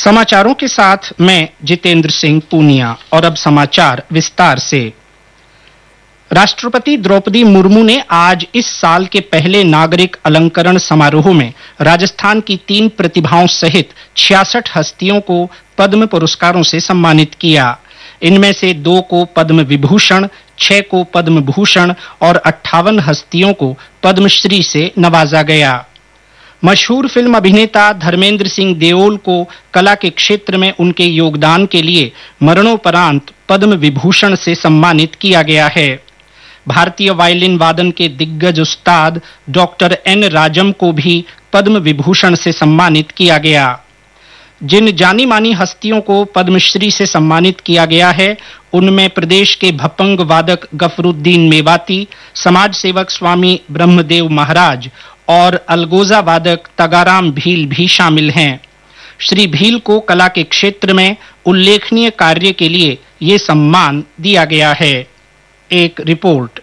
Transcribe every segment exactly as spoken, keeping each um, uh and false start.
समाचारों के साथ मैं जितेंद्र सिंह पूनिया। और अब समाचार विस्तार से। राष्ट्रपति द्रौपदी मुर्मू ने आज इस साल के पहले नागरिक अलंकरण समारोह में राजस्थान की तीन प्रतिभाओं सहित छियासठ हस्तियों को पद्म पुरस्कारों से सम्मानित किया। इनमें से दो को पद्म विभूषण, छह को पद्म भूषण और अट्ठावन हस्तियों को पद्मश्री से नवाजा गया। मशहूर फिल्म अभिनेता धर्मेंद्र सिंह देओल को कला के क्षेत्र में उनके योगदान के लिए मरणोपरांत पद्म विभूषण से सम्मानित किया गया है। भारतीय वायलिन वादन के दिग्गज उस्ताद डॉक्टर एन राजम को भी पद्म विभूषण से सम्मानित किया गया। जिन जानी मानी हस्तियों को पद्मश्री से सम्मानित किया गया है उनमें प्रदेश के भपंग वादक गफरुद्दीन मेवाती, समाज सेवक स्वामी ब्रह्मदेव महाराज और अलगोजा वादक तगाराम भील भी शामिल हैं। श्री भील को कला के क्षेत्र में उल्लेखनीय कार्य के लिए ये सम्मान दिया गया है। एक रिपोर्ट।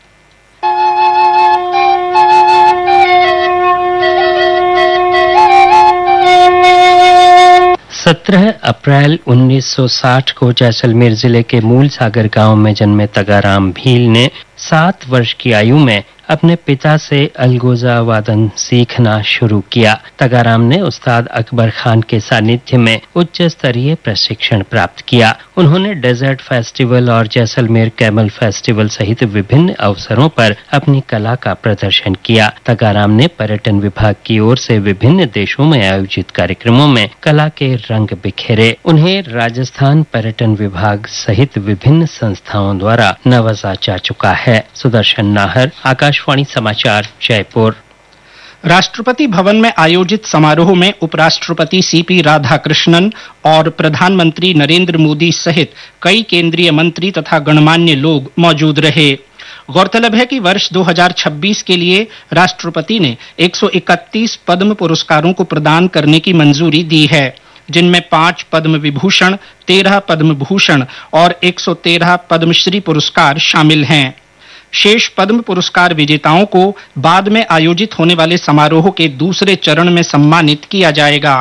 सत्रह अप्रैल उन्नीस सौ साठ को जैसलमेर जिले के मूल सागर गांव में जन्मे तगाराम भील ने सात वर्ष की आयु में अपने पिता से अलगोजा वादन सीखना शुरू किया। तगाराम ने उस्ताद अकबर खान के सानिध्य में उच्च स्तरीय प्रशिक्षण प्राप्त किया। उन्होंने डेजर्ट फेस्टिवल और जैसलमेर कैमल फेस्टिवल सहित विभिन्न अवसरों पर अपनी कला का प्रदर्शन किया। तगाराम ने पर्यटन विभाग की ओर से विभिन्न देशों में आयोजित कार्यक्रमों में कला के रंग बिखेरे। उन्हें राजस्थान पर्यटन विभाग सहित विभिन्न संस्थाओं द्वारा नवाजा जा चुका है। सुदर्शन नाहर, आकाशवाणी समाचार, जयपुर। राष्ट्रपति भवन में आयोजित समारोह में उपराष्ट्रपति सीपी राधाकृष्णन और प्रधानमंत्री नरेंद्र मोदी सहित कई केंद्रीय मंत्री तथा गणमान्य लोग मौजूद रहे। गौरतलब है कि वर्ष दो हज़ार छब्बीस के लिए राष्ट्रपति ने एक सौ इकतीस पद्म पुरस्कारों को प्रदान करने की मंजूरी दी है, जिनमें पांच पद्म विभूषण, तेरह पद्म भूषण और एक सौ तेरह पद्मश्री पुरस्कार शामिल हैं। शेष पद्म पुरस्कार विजेताओं को बाद में आयोजित होने वाले समारोह के दूसरे चरण में सम्मानित किया जाएगा।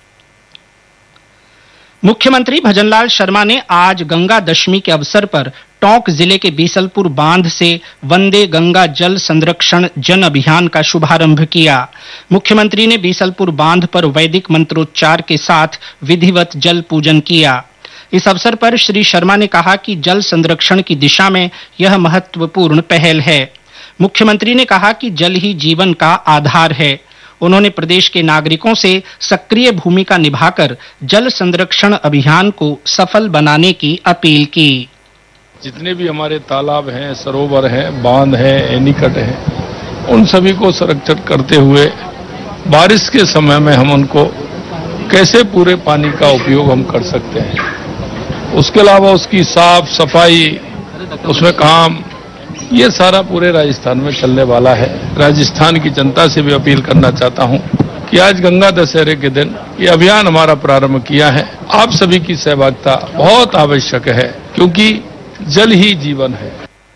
मुख्यमंत्री भजनलाल शर्मा ने आज गंगा दशमी के अवसर पर टोंक जिले के बीसलपुर बांध से वंदे गंगा जल संरक्षण जन अभियान का शुभारंभ किया। मुख्यमंत्री ने बीसलपुर बांध पर वैदिक मंत्रोच्चार के साथ विधिवत जल पूजन किया। इस अवसर पर श्री शर्मा ने कहा कि जल संरक्षण की दिशा में यह महत्वपूर्ण पहल है। मुख्यमंत्री ने कहा कि जल ही जीवन का आधार है। उन्होंने प्रदेश के नागरिकों से सक्रिय भूमिका निभाकर जल संरक्षण अभियान को सफल बनाने की अपील की। जितने भी हमारे तालाब हैं, सरोवर हैं, बांध हैं, एनीकट हैं, उन सभी को संरक्षित करते हुए बारिश के समय में हम उनको कैसे पूरे पानी का उपयोग हम कर सकते हैं, उसके अलावा उसकी साफ सफाई, उसमें काम, ये सारा पूरे राजस्थान में चलने वाला है। राजस्थान की जनता से भी अपील करना चाहता हूं कि आज गंगा दशहरे के दिन ये अभियान हमारा प्रारंभ किया है। आप सभी की सहभागिता बहुत आवश्यक है, क्योंकि जल ही जीवन है।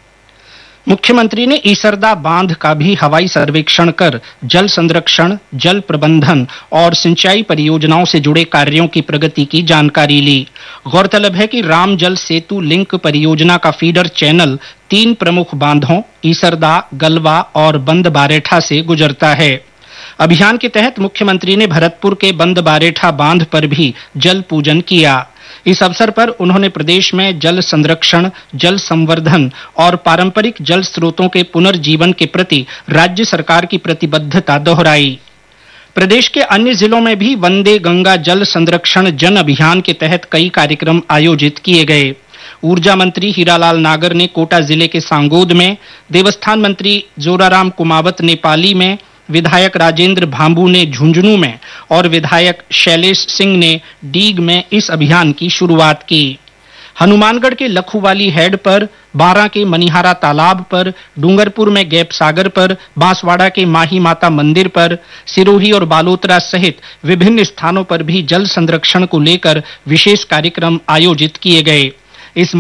मुख्यमंत्री ने ईसरदा बांध का भी हवाई सर्वेक्षण कर जल संरक्षण, जल प्रबंधन और सिंचाई परियोजनाओं से जुड़े कार्यों की प्रगति की जानकारी ली। गौरतलब है कि राम जल सेतु लिंक परियोजना का फीडर चैनल तीन प्रमुख बांधों ईसरदा, गलवा और बंद बारेठा से गुजरता है। अभियान के तहत मुख्यमंत्री ने भरतपुर के बंद बारेठा बांध पर भी जल पूजन किया। इस अवसर पर उन्होंने प्रदेश में जल संरक्षण, जल संवर्धन और पारंपरिक जल स्रोतों के पुनर्जीवन के प्रति राज्य सरकार की प्रतिबद्धता दोहराई। प्रदेश के अन्य जिलों में भी वंदे गंगा जल संरक्षण जन अभियान के तहत कई कार्यक्रम आयोजित किए गए। ऊर्जा मंत्री हीरालाल नागर ने कोटा जिले के सांगोद में, देवस्थान मंत्री जोराराम कुमावत ने पाली में, विधायक राजेंद्र भांबू ने झुंझुनू में और विधायक शैलेश सिंह ने डीग में इस अभियान की शुरुआत की। हनुमानगढ़ के लखुवाली हेड पर, बारां के मनिहारा तालाब पर, डूंगरपुर में गैप सागर पर, बांसवाड़ा के माही माता मंदिर पर, सिरोही और बालोतरा सहित विभिन्न स्थानों पर भी जल संरक्षण को लेकर विशेष कार्यक्रम आयोजित किए गए। इस